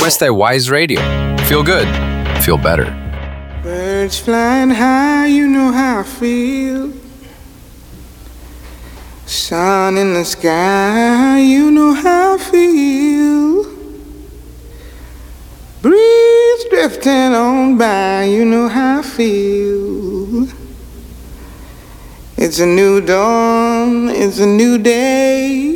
Questa è Wise Radio. Feel good. Feel better. Birds flying high, you know how I feel. Sun in the sky, you know how I feel. Breeze drifting on by, you know how I feel. It's a new dawn, it's a new day.